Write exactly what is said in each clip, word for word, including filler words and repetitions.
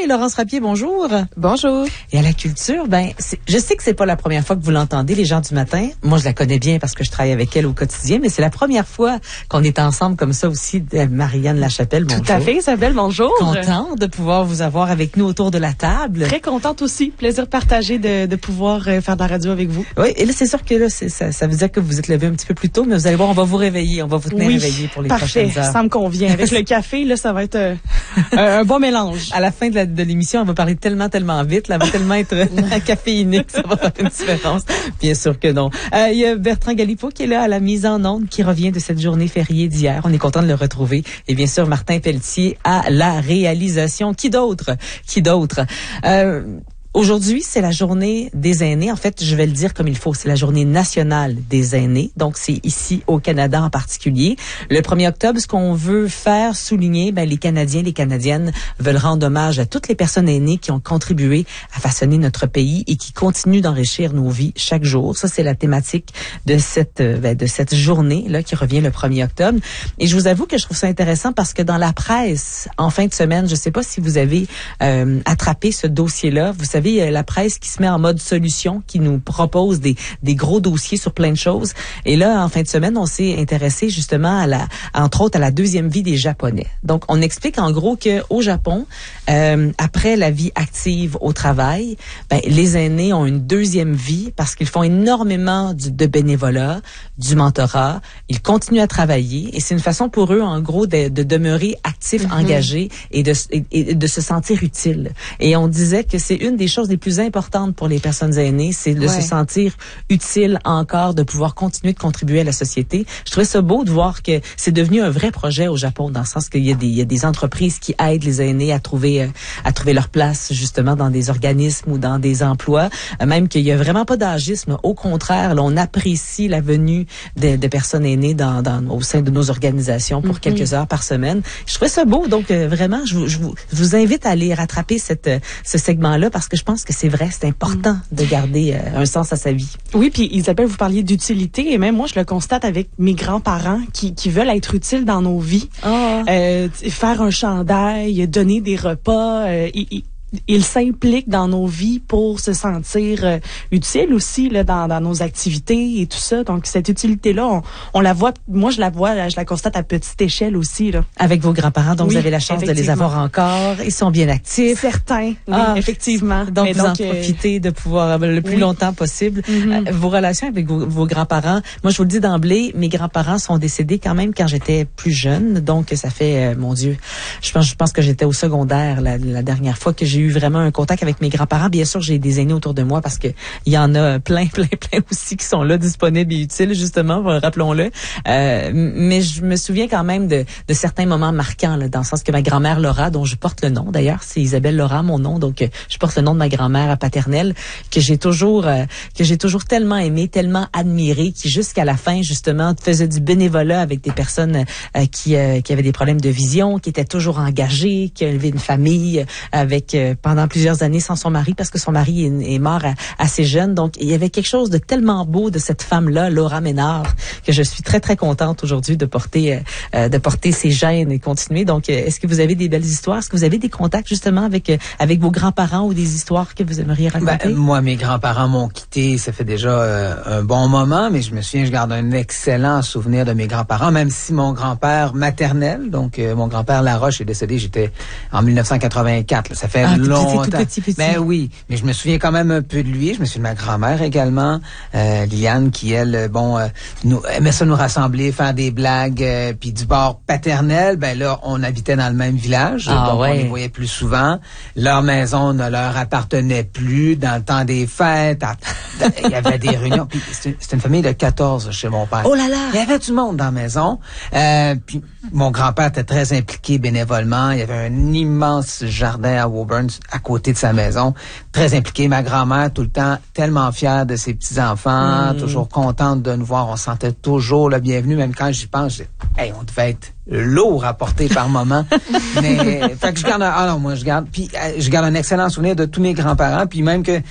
santé, Laurence Rapier, bonjour. Bonjour. Et à la culture, ben, c'est, je sais que c'est pas la première fois que vous l'entendez, les gens du matin. Moi, je la connais bien parce que je travaille avec elle au quotidien, mais c'est la première fois qu'on est ensemble comme ça aussi. Marianne Lachapelle, bonjour. Tout à fait, Isabelle, bonjour. Contente de pouvoir vous avoir avec nous autour de la table. Très contente aussi. Plaisir partagé de, de pouvoir faire de la radio avec vous. Oui, et là, c'est sûr que là, c'est, ça, ça veut dire que vous êtes levé un petit peu plus tôt, mais vous allez voir, on va vous réveiller, on va vous tenir oui, réveillé pour les parfait, prochaines heures. Ça me convient. Avec le café, là, ça va être euh, un bon mélange. À la fin de, la, de l'émission, on va parler tellement, tellement vite, là, on va tellement être caféiné que ça va faire une différence. Bien sûr que non. Euh, il y a Bertrand Galipo qui est là à la mise en onde, qui revient de cette journée fériée d'hier. On est content de le retrouver. Et bien sûr, Martin Pelletier à la réalisation. Qui d'autre? Qui d'autre? Euh, Aujourd'hui, c'est la journée des aînés. En fait, je vais le dire comme il faut. C'est la journée nationale des aînés. Donc, c'est ici au Canada en particulier. Le premier octobre, ce qu'on veut faire souligner, ben, les Canadiens, les Canadiennes veulent rendre hommage à toutes les personnes aînées qui ont contribué à façonner notre pays et qui continuent d'enrichir nos vies chaque jour. Ça, c'est la thématique de cette, ben, de cette journée-là qui revient le premier octobre. Et je vous avoue que je trouve ça intéressant parce que dans la presse, en fin de semaine, je ne sais pas si vous avez euh, attrapé ce dossier-là. Vous savez, la presse qui se met en mode solution, qui nous propose des, des gros dossiers sur plein de choses. Et là, en fin de semaine, on s'est intéressé justement à la, entre autres, à la deuxième vie des Japonais. Donc, on explique en gros que au Japon, euh, après la vie active au travail, ben, les aînés ont une deuxième vie parce qu'ils font énormément du, de bénévolat, du mentorat. Ils continuent à travailler et c'est une façon pour eux, en gros, de, de demeurer actifs, mm-hmm. engagés et de, et, et de se sentir utiles. Et on disait que c'est une des choses les plus importantes pour les personnes aînées, c'est de ouais. se sentir utile encore, de pouvoir continuer de contribuer à la société. Je trouvais ça beau de voir que c'est devenu un vrai projet au Japon, dans le sens qu'il y a des, il y a des entreprises qui aident les aînés à trouver, à trouver leur place justement dans des organismes ou dans des emplois, même qu'il y a vraiment pas d'agisme. Au contraire, là, on apprécie la venue de, de personnes aînées dans, dans, au sein de nos organisations pour mm-hmm. quelques heures par semaine. Je trouvais ça beau, donc euh, vraiment, je vous, je, vous, je vous invite à aller rattraper cette, ce segment-là parce que je pense que c'est vrai, c'est important mm. de garder euh, un sens à sa vie. Oui, puis Isabelle, vous parliez d'utilité et même moi, je le constate avec mes grands-parents qui, qui veulent être utiles dans nos vies. Oh. Euh, faire un chandail, donner des repas, euh, ils, ils, ils s'impliquent dans nos vies pour se sentir euh, utiles aussi là, dans, dans nos activités et tout ça. Donc, cette utilité-là, on, on la voit, moi, je la vois, là, je la constate à petite échelle aussi. Là. Avec vos grands-parents, donc oui, vous avez la chance de les avoir encore. Ils sont bien actifs. Certains, oui, ah, effectivement. Donc, Mais vous donc, en profitez euh... de pouvoir le plus oui. longtemps possible. Mm-hmm. Euh, vos relations avec vos, vos grands-parents, moi, je vous le dis d'emblée, mes grands-parents sont décédés quand même quand j'étais plus jeune. Donc, ça fait, euh, mon Dieu, je pense, je pense que j'étais au secondaire la, la dernière fois que j'ai eu vraiment un contact avec mes grands-parents. Bien sûr, j'ai des aînés autour de moi parce que il y en a plein, plein, plein aussi qui sont là, disponibles et utiles, justement, rappelons-le. Euh, mais je me souviens quand même de, de certains moments marquants, là, dans le sens que ma grand-mère Laura, dont je porte le nom d'ailleurs, c'est Isabelle Laura, mon nom, donc je porte le nom de ma grand-mère paternelle, que j'ai toujours, euh, que j'ai toujours tellement aimé, tellement admiré, qui jusqu'à la fin, justement, faisait du bénévolat avec des personnes euh, qui, euh, qui avaient des problèmes de vision, qui étaient toujours engagées, qui avaient une famille avec, euh, pendant plusieurs années, sans son mari parce que son mari est, est mort à, assez jeune. Donc, il y avait quelque chose de tellement beau de cette femme-là, Laura Ménard, que je suis très, très contente aujourd'hui de porter euh, de porter ses gènes et continuer. Donc, euh, est-ce que vous avez des belles histoires? Est-ce que vous avez des contacts justement avec euh, avec vos grands-parents ou des histoires que vous aimeriez raconter? Ben, moi, mes grands-parents m'ont quitté, ça fait déjà euh, un bon moment, mais je me souviens, je garde un excellent souvenir de mes grands-parents, même si mon grand-père maternel, donc euh, mon grand-père Laroche est décédé, j'étais en dix-neuf cent quatre-vingt-quatre, là, ça fait ah, longtemps. Tout petit, tout petit. Ben oui, mais je me souviens quand même un peu de lui. Je me souviens de ma grand-mère également, euh, Liliane, qui elle, bon, euh, nous aimait ça nous rassembler, faire des blagues, euh, puis du bord paternel. Ben là, on habitait dans le même village, ah, donc ouais. on les voyait plus souvent. Leur maison ne leur appartenait plus dans le temps des fêtes. Il y avait des réunions. Puis c'était, c'était une famille de quatorze chez mon père. Oh là là! Il y avait du monde dans la maison. Euh, puis mon grand-père était très impliqué bénévolement. Il y avait un immense jardin à Woburn à côté de sa maison. Très impliqué. Ma grand-mère, tout le temps, tellement fière de ses petits-enfants, mmh. toujours contente de nous voir. On se sentait toujours le bienvenu. Même quand j'y pense, je dis, hey, on devait être lourd à porter par moment. Mais, fait que je garde un, ah non, moi, je garde, puis, euh, je garde un excellent souvenir de tous mes grands-parents, puis même que,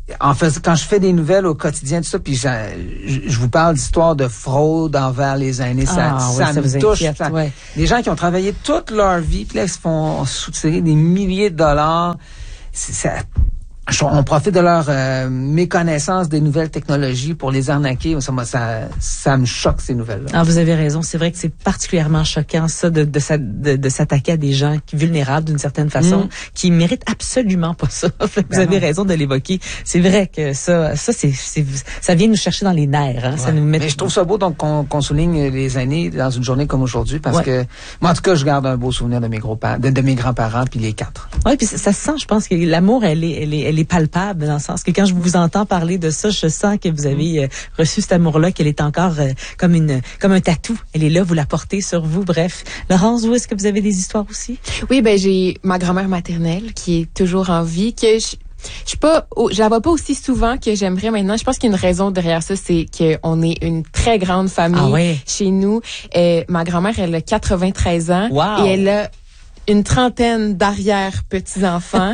en fait, quand je fais des nouvelles au quotidien, tout ça, puis je, je vous parle d'histoires de fraude envers les aînés, ça, ah, ça oui, me ça touche. inquiète, Ça, ouais. Des gens qui ont travaillé toute leur vie, puis là, ils se font soutirer des milliers de dollars. C'est, ça, on profite de leur euh, méconnaissance des nouvelles technologies pour les arnaquer. Ça, ça, ça me choque, ces nouvelles-là. Ah, vous avez raison. C'est vrai que c'est particulièrement choquant, ça, de, de, de, de s'attaquer à des gens qui, vulnérables d'une certaine façon, mmh. qui méritent absolument pas ça. Vous ben avez non. raison de l'évoquer. C'est vrai que ça, ça, c'est, c'est, ça vient nous chercher dans les nerfs. Hein. Ouais. Ça nous met... Mais je trouve ça beau, donc, qu'on, qu'on souligne les aînés dans une journée comme aujourd'hui, parce ouais. que, moi, en tout cas, je garde un beau souvenir de mes gros parents, de, de mes grands-parents, puis les quatre. Oui, puis ça, ça se sent, je pense que l'amour, elle est, elle est, elle est palpable, dans le sens que quand je vous entends parler de ça, je sens que vous avez euh, reçu cet amour-là, qu'elle est encore euh, comme une, comme un tatou. Elle est là, vous la portez sur vous. Bref, Laurence, vous, est-ce que vous avez des histoires aussi? Oui, ben j'ai ma grand-mère maternelle qui est toujours en vie, que je, je suis pas, je la vois pas aussi souvent que j'aimerais maintenant. Je pense qu'il y a une raison derrière ça, c'est qu'on est une très grande famille ah ouais. chez nous. Et ma grand-mère, elle a quatre-vingt-treize ans wow. et elle a une trentaine d'arrière-petits-enfants.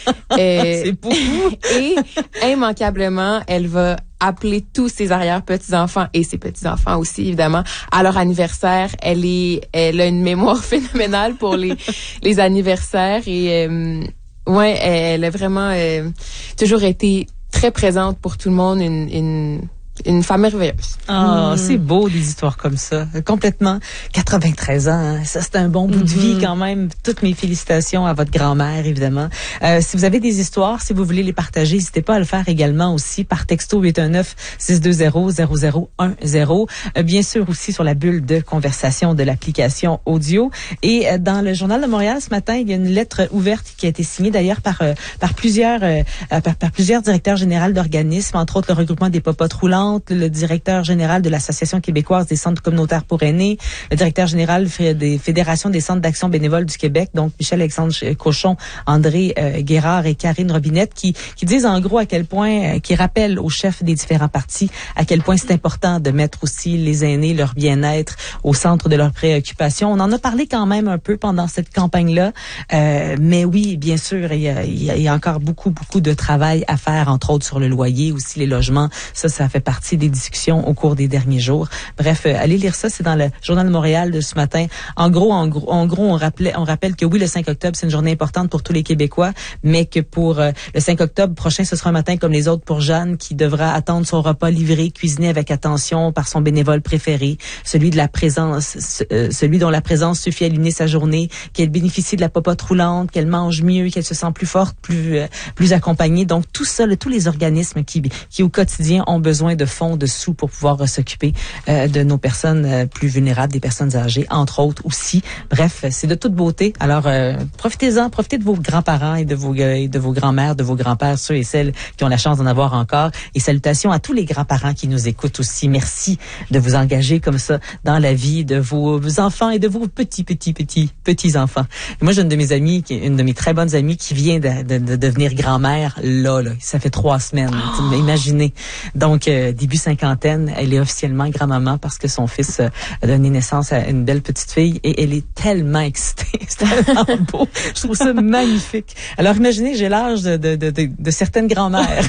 euh, C'est beaucoup. Et immanquablement, elle va appeler tous ses arrière-petits-enfants et ses petits-enfants aussi, évidemment, à leur anniversaire. Elle est, elle a une mémoire phénoménale pour les, les anniversaires et, euh, ouais, elle a vraiment euh, toujours été très présente pour tout le monde, une, une Une femme merveilleuse. Ah, oh, mmh. c'est beau des histoires comme ça. Complètement. quatre-vingt-treize ans, hein. Ça c'est un bon bout de vie quand même. Toutes mes félicitations à votre grand-mère, évidemment. Euh, si vous avez des histoires, si vous voulez les partager, n'hésitez pas à le faire également aussi par texto huit un neuf, six deux zéro, zéro zéro un zéro. Euh, bien sûr aussi sur la bulle de conversation de l'application audio. Et euh, dans le Journal de Montréal ce matin, il y a une lettre ouverte qui a été signée d'ailleurs par euh, par plusieurs euh, par, par plusieurs directeurs généraux d'organismes, entre autres le regroupement des popotes roulantes, le directeur général de l'Association québécoise des centres communautaires pour aînés, le directeur général des fédérations des centres d'action bénévole du Québec, donc Michel-Alexandre Cochon, André euh, Guérard et Karine Robinette, qui, qui disent en gros à quel point, euh, qui rappellent aux chefs des différents partis à quel point c'est important de mettre aussi les aînés, leur bien-être au centre de leurs préoccupations. On en a parlé quand même un peu pendant cette campagne-là, euh, mais oui, bien sûr, il y, a, il y a encore beaucoup, beaucoup de travail à faire, entre autres sur le loyer, aussi les logements. Ça, ça fait partie des discussions au cours des derniers jours. Bref, euh, allez lire ça, c'est dans le Journal de Montréal de ce matin. En gros, en gros, en gros, on rappelait, on rappelle que oui, le cinq octobre, c'est une journée importante pour tous les Québécois, mais que pour euh, le cinq octobre prochain, ce sera un matin comme les autres pour Jeanne, qui devra attendre son repas livré, cuisiné avec attention par son bénévole préféré, celui de la présence, euh, celui dont la présence suffit à illuminer sa journée, qu'elle bénéficie de la popote roulante, qu'elle mange mieux, qu'elle se sent plus forte, plus euh, plus accompagnée. Donc tout ça, le, tous les organismes qui qui au quotidien ont besoin de fonds, de sous pour pouvoir euh, s'occuper euh, de nos personnes euh, plus vulnérables, des personnes âgées, entre autres aussi. Bref, c'est de toute beauté. Alors euh, profitez-en, profitez de vos grands-parents et de vos et de vos grands-mères, de vos grands-pères, ceux et celles qui ont la chance d'en avoir encore. Et salutations à tous les grands-parents qui nous écoutent aussi. Merci de vous engager comme ça dans la vie de vos enfants et de vos petits, petits, petits, petits enfants. Et moi, j'ai une de mes amies, qui, une de mes très bonnes amies, qui vient de, de, de devenir grand-mère là, là. Ça fait trois semaines. Oh. Imaginez. Donc euh, début cinquantaine, elle est officiellement grand-maman parce que son fils euh, a donné naissance à une belle petite fille et elle est tellement excitée. C'est tellement beau. Je trouve ça magnifique. Alors imaginez, j'ai l'âge de, de, de, de, de certaines grand-mères.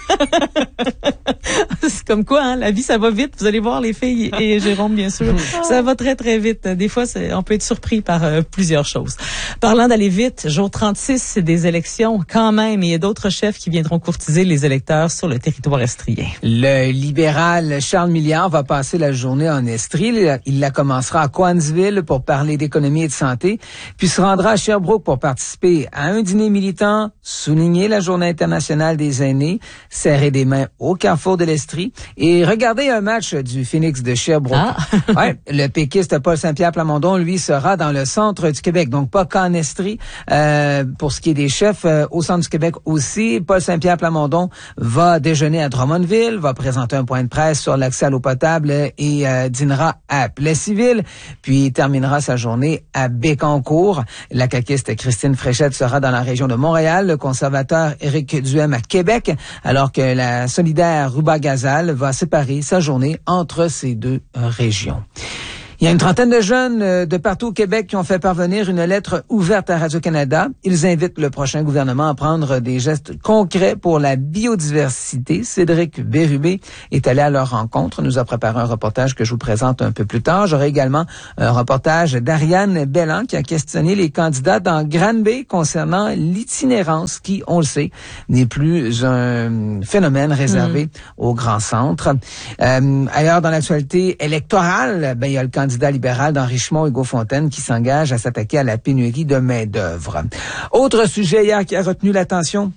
C'est comme quoi, hein, la vie, ça va vite. Vous allez voir les filles et Jérôme, bien sûr. Ça va très, très vite. Des fois, c'est, on peut être surpris par euh, plusieurs choses. Parlant d'aller vite, jour trente-six, c'est des élections quand même. Et il y a d'autres chefs qui viendront courtiser les électeurs sur le territoire estrien. Le libéral Charles Milliard va passer la journée en Estrie. Il la commencera à Coansville pour parler d'économie et de santé, puis se rendra à Sherbrooke pour participer à un dîner militant, souligner la Journée internationale des aînés, serrer des mains au carrefour de l'Estrie et regarder un match du Phoenix de Sherbrooke. Ah. Ouais, le péquiste Paul Saint-Pierre Plamondon, lui, sera dans le centre du Québec, donc pas qu'en Estrie. Euh, pour ce qui est des chefs, euh, au centre du Québec aussi, Paul Saint-Pierre Plamondon va déjeuner à Drummondville, va présenter un point de presse sur l'accès à l'eau potable et euh, dînera à Plessisville, puis terminera sa journée à Bécancour. La caquiste Christine Fréchette sera dans la région de Montréal, le conservateur Éric Duhem à Québec, alors que la solidaire Ruba Gazal va séparer sa journée entre ces deux régions. Il y a une trentaine de jeunes de partout au Québec qui ont fait parvenir une lettre ouverte à Radio-Canada. Ils invitent le prochain gouvernement à prendre des gestes concrets pour la biodiversité. Cédric Bérubé est allé à leur rencontre, nous a préparé un reportage que je vous présente un peu plus tard. J'aurai également un reportage d'Ariane Bellan qui a questionné les candidats dans Granby concernant l'itinérance qui, on le sait, n'est plus un phénomène réservé mmh. aux grands centres. Euh, ailleurs dans l'actualité électorale, ben, il y a le candidat libéral dans Richmond, Hugo Fontaine, qui s'engage à s'attaquer à la pénurie de main-d'œuvre. Autre sujet hier qui a retenu l'attention.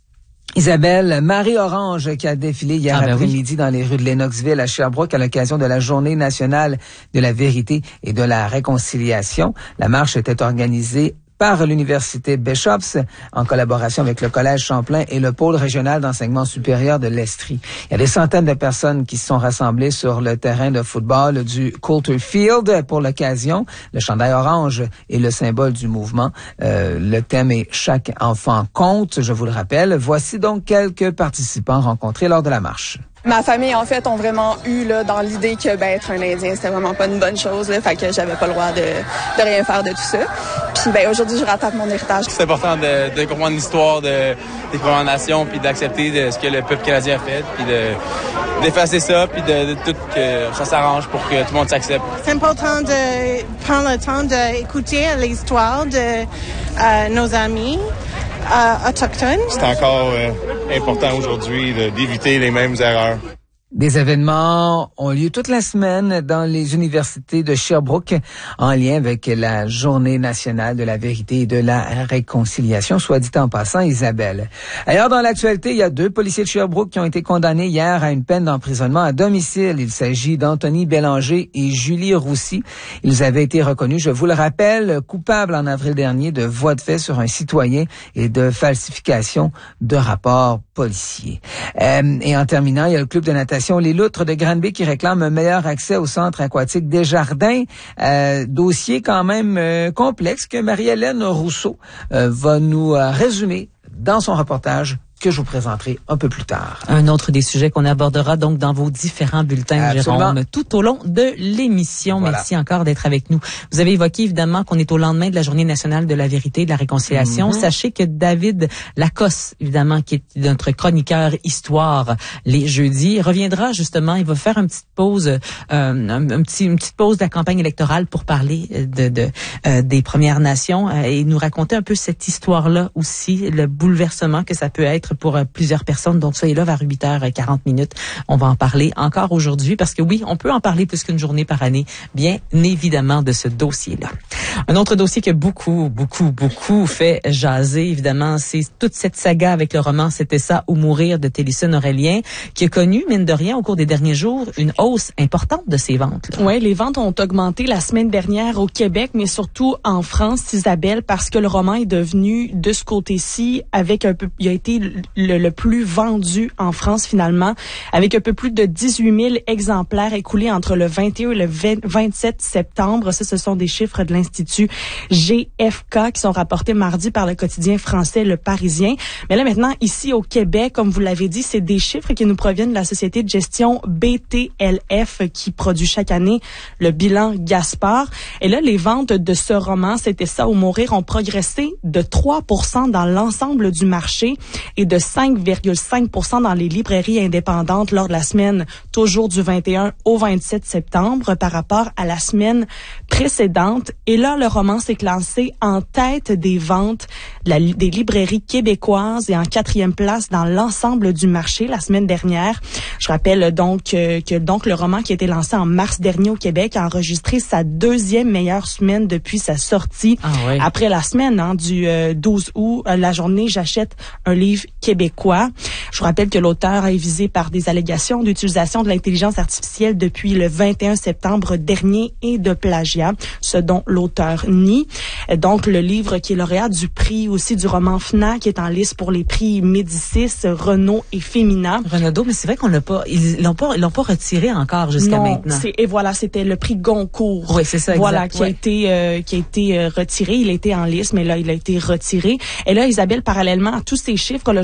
Isabelle, Marie-Orange qui a défilé hier ah ben après-midi oui. dans les rues de Lennoxville à Sherbrooke à l'occasion de la Journée nationale de la vérité et de la réconciliation. La marche était organisée par l'Université Bishops, en collaboration avec le Collège Champlain et le pôle régional d'enseignement supérieur de l'Estrie. Il y a des centaines de personnes qui se sont rassemblées sur le terrain de football du Coulter Field pour l'occasion. Le chandail orange est le symbole du mouvement. Euh, le thème est « Chaque enfant compte », je vous le rappelle. Voici donc quelques participants rencontrés lors de la marche. Ma famille, en fait, ont vraiment eu là, dans l'idée que ben, être un Indien, c'était vraiment pas une bonne chose. Là, fait que j'avais pas le droit de, de rien faire de tout ça. Puis ben, aujourd'hui, je rattrape mon héritage. C'est important de, de comprendre l'histoire de, des Premières Nations, puis d'accepter de ce que le peuple canadien a fait, puis de, d'effacer ça, puis de, de tout que ça s'arrange pour que tout le monde s'accepte. C'est important de prendre le temps d'écouter l'histoire de euh, nos amis. Euh, autochtones. C'est encore euh, important aujourd'hui de, d'éviter les mêmes erreurs. Des événements ont lieu toute la semaine dans les universités de Sherbrooke en lien avec la Journée nationale de la vérité et de la réconciliation, soit dit en passant, Isabelle. Ailleurs dans l'actualité, il y a deux policiers de Sherbrooke qui ont été condamnés hier à une peine d'emprisonnement à domicile. Il s'agit d'Anthony Bélanger et Julie Roussy. Ils avaient été reconnus, je vous le rappelle, coupables en avril dernier de voies de fait sur un citoyen et de falsification de rapports policiers. Euh, et en terminant, il y a le club de natation Les Loutres de Granby qui réclame un meilleur accès au centre aquatique Desjardins. Euh, dossier quand même euh, complexe que Marie-Hélène Rousseau euh, va nous euh, résumer dans son reportage que je vous présenterai un peu plus tard. Un autre des sujets qu'on abordera donc dans vos différents bulletins, Absolument. Jérôme, tout au long de l'émission. Voilà. Merci encore d'être avec nous. Vous avez évoqué évidemment qu'on est au lendemain de la Journée nationale de la vérité et de la réconciliation. Mm-hmm. Sachez que David Lacoste, évidemment, qui est notre chroniqueur histoire les jeudis, reviendra justement. Il va faire une petite pause, euh, un, un petit, une petite pause de la campagne électorale pour parler de, de euh, des Premières Nations euh, et nous raconter un peu cette histoire-là aussi, le bouleversement que ça peut être pour plusieurs personnes. Donc, soyez là vers huit heures quarante minutes. On va en parler encore aujourd'hui parce que oui, on peut en parler plus qu'une journée par année, bien évidemment, de ce dossier-là. Un autre dossier qui a beaucoup, beaucoup, beaucoup fait jaser, évidemment, c'est toute cette saga avec le roman « C'était ça ou mourir » de Télésine Aurélien, qui a connu, mine de rien, au cours des derniers jours, une hausse importante de ses ventes. Oui, les ventes ont augmenté la semaine dernière au Québec, mais surtout en France, Isabelle, parce que le roman est devenu, de ce côté-ci, avec un peu, il a été Le, le plus vendu en France finalement, avec un peu plus de dix-huit mille exemplaires écoulés entre le vingt et un et le vingt-sept septembre. Ça, ce sont des chiffres de l'Institut G F K qui sont rapportés mardi par le quotidien français Le Parisien. Mais là maintenant, ici au Québec, comme vous l'avez dit, c'est des chiffres qui nous proviennent de la société de gestion B T L F qui produit chaque année le bilan Gaspard. Et là, les ventes de ce roman, C'était ça ou mourir, ont progressé de trois pour cent dans l'ensemble du marché et de cinq virgule cinq pour cent dans les librairies indépendantes lors de la semaine toujours du vingt et un au vingt-sept septembre par rapport à la semaine précédente. Et là, le roman s'est classé en tête des ventes de la, des librairies québécoises et en quatrième place dans l'ensemble du marché la semaine dernière. Je rappelle donc euh, que donc le roman qui a été lancé en mars dernier au Québec a enregistré sa deuxième meilleure semaine depuis sa sortie. Ah oui. Après la semaine hein, du euh, douze août, euh, la journée J'achète un livre québécois. Je vous rappelle que l'auteur est visé par des allégations d'utilisation de l'intelligence artificielle depuis le vingt et un septembre dernier et de plagiat, ce dont l'auteur nie. Donc, le livre qui est lauréat du prix aussi du roman F N A C qui est en liste pour les prix Médicis, Renaud et Femina. Renaud, mais c'est vrai qu'on l'a pas, ils l'ont pas, ils l'ont pas retiré encore jusqu'à non, maintenant. C'est, et voilà, c'était le prix Goncourt. Oui, c'est ça, exact. Voilà, qui ouais. a été, euh, qui a été euh, retiré. Il était en liste, mais là, il a été retiré. Et là, Isabelle, parallèlement à tous ces chiffres, là,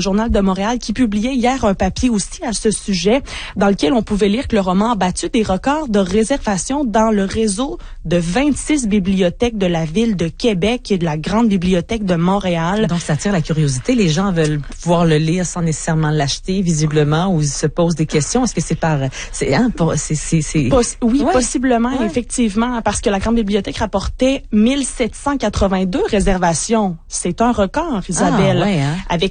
Journal de Montréal qui publiait hier un papier aussi à ce sujet dans lequel on pouvait lire que le roman a battu des records de réservation dans le réseau de vingt-six bibliothèques de la ville de Québec et de la grande bibliothèque de Montréal. Donc, ça attire la curiosité. Les gens veulent pouvoir le lire sans nécessairement l'acheter, visiblement, ou ils se posent des questions. Est-ce que c'est par... C'est, hein, c'est, c'est, c'est... Poss- oui, ouais. possiblement, ouais. effectivement, parce que la grande bibliothèque rapportait mille sept cent quatre-vingt-deux réservations. C'est un record, Isabelle. Ah, ouais, hein? Avec